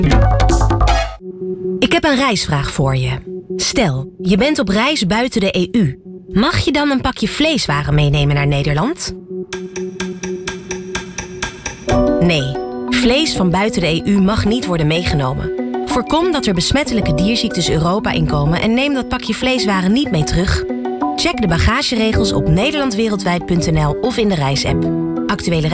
Ik heb een reisvraag voor je. Stel, je bent op reis buiten de EU. Mag je dan een pakje vleeswaren meenemen naar Nederland? Nee, vlees van buiten de EU mag niet worden meegenomen. Voorkom dat er besmettelijke dierziektes Europa inkomen en neem dat pakje vleeswaren niet mee terug. Check de bagageregels op nederlandwereldwijd.nl of in de reisapp. Actuele